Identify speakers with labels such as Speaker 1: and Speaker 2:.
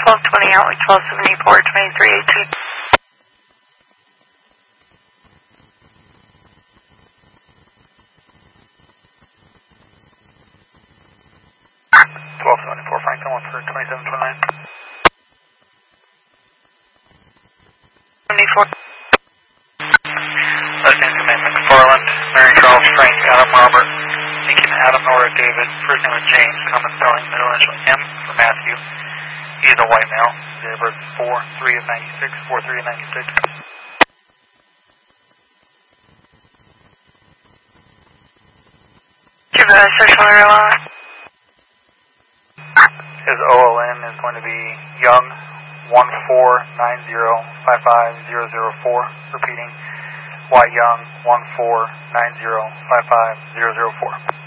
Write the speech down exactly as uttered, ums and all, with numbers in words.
Speaker 1: twelve twenty out, like twelve seventy-four, twenty-three eighteen.
Speaker 2: twelve seventy-four, Franklin, one for twenty-seven twenty-nine.
Speaker 1: seventy-four.
Speaker 2: Lieutenant Command McFarland, Mary Charles, Frank, Adam, Robert, Lincoln, Adam, Nora, David, first name is James, common spelling, middle initial M for Matthew. He is a white male. Date of birth four three of ninety-six, four three of ninety-six.
Speaker 1: Give a search warrant allowed.
Speaker 2: His O L N is going to be Young one four nine zero five five zero zero four. Repeating, Y Young one four nine zero five five zero zero four.